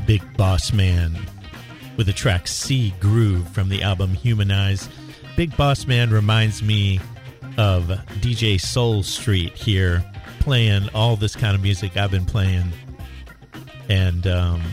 Big Boss Man with the track C Groove from the album Humanize. Big Boss Man reminds me of DJ Soul Street here, playing all this kind of music I've been playing. And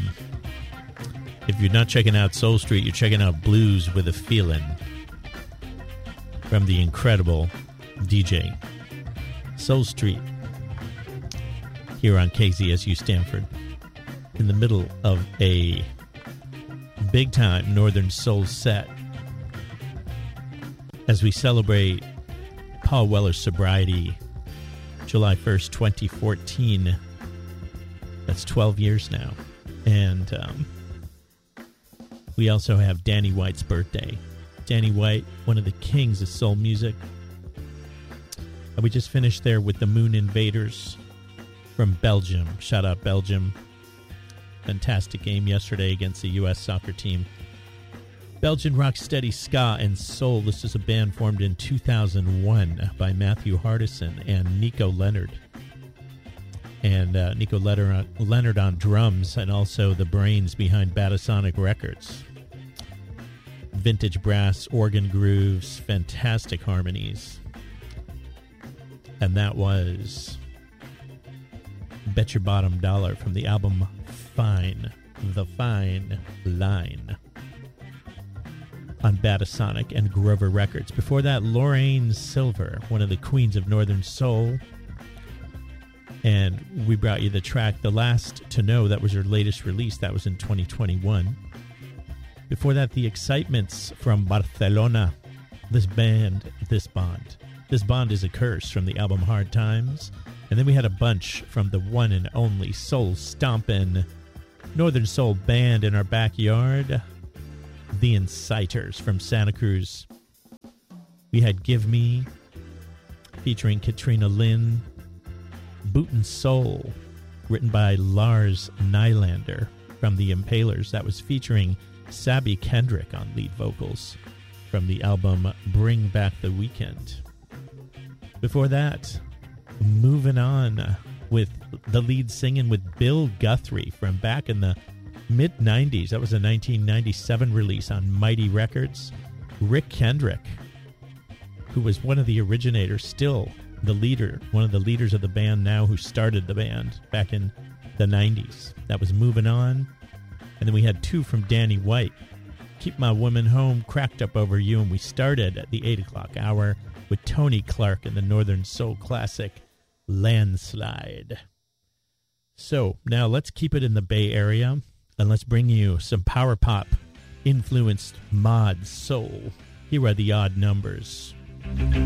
if you're not checking out Soul Street, you're checking out Blues with a Feeling from the incredible DJ Soul Street here on KZSU Stanford, in the middle of a big-time Northern Soul set as we celebrate Paul Weller's sobriety, July 1st, 2014. That's 12 years now. And we also have Danny White's birthday. Danny White, one of the kings of soul music. And we just finished there with the Moon Invaders from Belgium. Shout out Belgium. Fantastic game yesterday against the U.S. soccer team. Belgian rocksteady ska and soul. This is a band formed in 2001 by Matthew Hardison and Nico Leonard. And Nico Leonard on drums, and also the brains behind Batasonic Records. Vintage brass, organ grooves, fantastic harmonies. And that was Bet Your Bottom Dollar from the album Fine, The Fine Line on Batasonic and Grover Records. Before that, Lorraine Silver, one of the queens of Northern Soul. And we brought you the track The Last to Know. That was her latest release. That was in 2021. Before that, The Excitements from Barcelona. This Bond is a Curse from the album Hard Times. And then we had a bunch from the one and only soul stompin' Northern Soul band in our backyard, The Inciters from Santa Cruz. We had Give Me, featuring Katrina Lynn. Bootin' Soul, written by Lars Nylander from The Impalers. That was featuring Sabi Kendrick on lead vocals from the album Bring Back the Weekend. Before that, moving on with the lead singing with Bill Guthrie from back in the mid-90s. That was a 1997 release on Mighty Records. Rick Kendrick, who was one of the originators, still the leader, one of the leaders of the band now, who started the band back in the 90s. That was Moving On. And then we had two from Danny White, Keep My Woman Home, Cracked Up Over You. And we started at the 8 o'clock hour with Tony Clark and the Northern Soul classic Landslide. So now let's keep it in the Bay Area, and let's bring you some power pop influenced mod soul. Here are the Odd Numbers.